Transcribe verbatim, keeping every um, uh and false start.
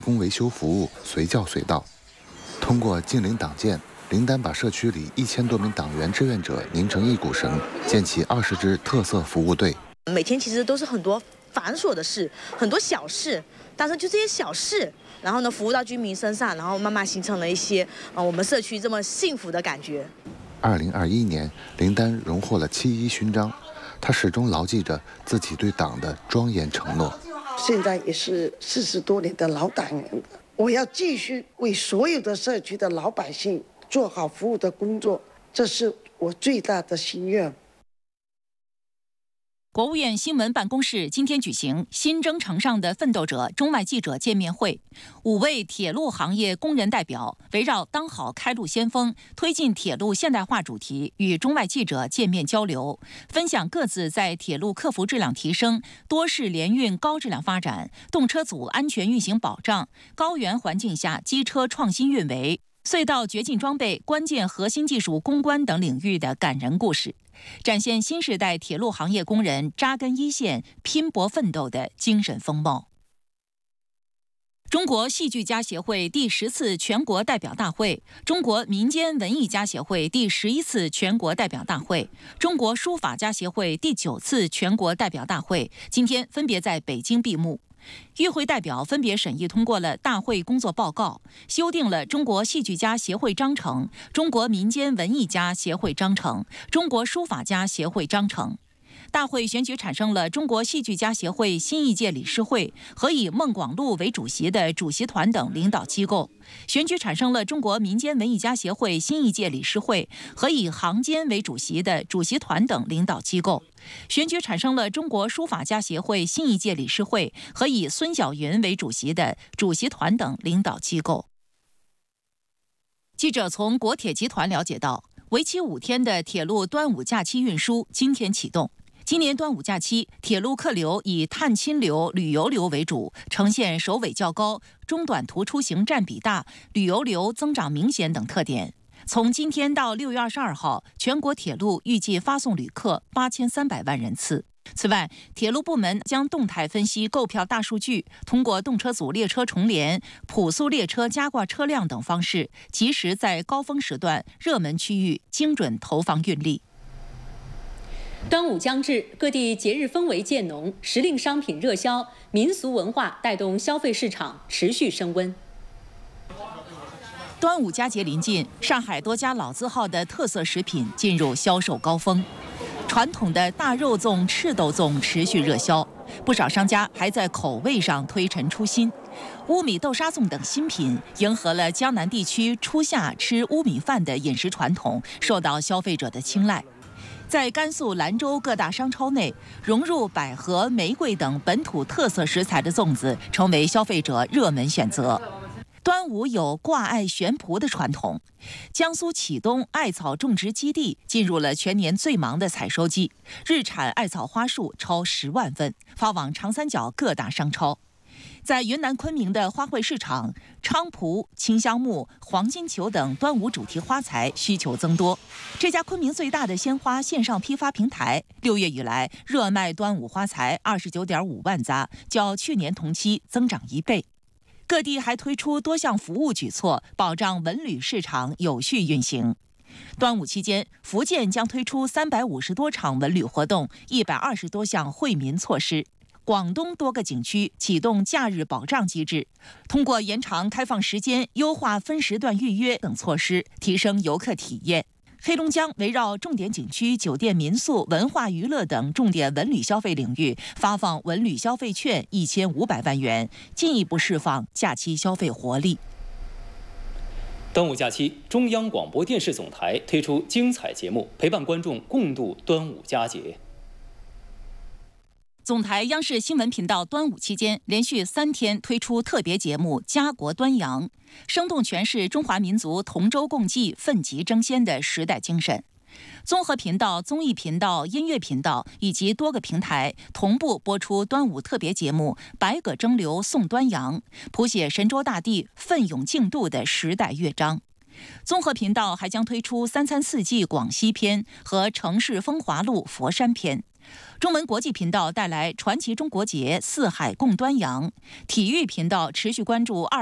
工维修服务随叫随到。通过净零党建，林丹把社区里一千多名党员志愿者拧成一股绳，建起二十支特色服务队。 每天其实都是很多繁琐的事，很多小事，但是就这些小事，然后呢服务到居民身上，然后慢慢形成了一些呃我们社区这么幸福的感觉。 二零二一年，林丹荣获了七一勋章，他始终牢记着自己对党的庄严承诺。 现在也是四十多年的老党员了，我要继续为所有的社区的老百姓做好服务的工作，这是我最大的心愿。 国务院新闻办公室今天举行新征程上的奋斗者中外记者见面会，五位铁路行业工人代表围绕当好开路先锋、推进铁路现代化主题与中外记者见面交流，分享各自在铁路客服质量提升、多式联运高质量发展、动车组安全运行保障、高原环境下机车创新运维、隧道绝境装备、关键核心技术攻关等领域的感人故事，展现新时代铁路行业工人扎根一线、拼搏奋斗的精神风貌。中国戏剧家协会第十次全国代表大会、中国民间文艺家协会第十一次全国代表大会、中国书法家协会第九次全国代表大会今天分别在北京闭幕。与会代表分别审议通过了大会工作报告，修订了中国戏剧家协会章程、中国民间文艺家协会章程、中国书法家协会章程。大会选举产生了中国戏剧家协会新一届理事会和以孟广禄为主席的主席团等领导机构，选举产生了中国民间文艺家协会新一届理事会和以行监为主席的主席团等领导机构，选举产生了中国书法家协会新一届理事会和以孙晓云为主席的主席团等领导机构。记者从国铁集团了解到，为期五天的铁路端午假期运输今天启动。今年端午假期，铁路客流以探亲流、旅游流为主，呈现首尾较高、中短途出行占比大、旅游流增长明显等特点。从今天到六月二十二号，全国铁路预计发送旅客八千三百万人次。此外，铁路部门将动态分析购票大数据，通过动车组列车重联、普速列车加挂车辆等方式，及时在高峰时段、热门区域精准投放运力。 端午将至，各地节日氛围渐浓，时令商品热销，民俗文化带动消费市场持续升温。 端午佳节临近，上海多家老字号的特色食品进入销售高峰。传统的大肉粽、赤豆粽持续热销，不少商家还在口味上推陈出新。乌米豆沙粽等新品迎合了江南地区初夏吃乌米饭的饮食传统，受到消费者的青睐。在甘肃兰州各大商超内，融入百合、玫瑰等本土特色食材的粽子成为消费者热门选择。端午有挂艾悬蒲的传统，江苏启东艾草种植基地进入了全年最忙的采收季，日产艾草花束超十万份，发往长三角各大商超。在云南昆明的花卉市场，菖蒲、清香木、黄金球等端午主题花材需求增多。这家昆明最大的鲜花线上批发平台，六月以来热卖端午花材二十九点五万扎，较去年同期增长一倍。各地还推出多项服务举措，保障文旅市场有序运行。端午期间，福建将推出三百五十多场文旅活动，一百二十多项惠民措施。广东多个景区启动假日保障机制，通过延长开放时间、优化分时段预约等措施，提升游客体验。黑龙江围绕重点景区、酒店、民宿、文化娱乐等重点文旅消费领域，发放文旅消费券一千五百万元，进一步释放假期消费活力。 端午假期，中央广播电视总台推出精彩节目，陪伴观众共度端午佳节。 总台央视新闻频道端午期间连续三天推出特别节目《家国端阳》，生动诠释中华民族同舟共济、奋楫争先的时代精神。综合频道、综艺频道、音乐频道以及多个平台同步播出端午特别节目《百舸争流送端阳》，谱写神州大地奋勇竞渡的时代乐章。 综合频道还将推出《三餐四季广西篇》和《城市风华录佛山篇》。中文国际频道带来传奇中国节四海共端阳，体育频道持续关注二